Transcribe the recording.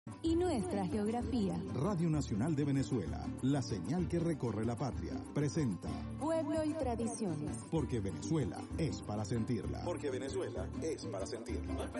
y nuestra geografía. Radio Nacional de Venezuela, la señal que recorre la patria, presenta Pueblo y tradiciones. Porque Venezuela es para sentirla. Porque Venezuela es para sentirla.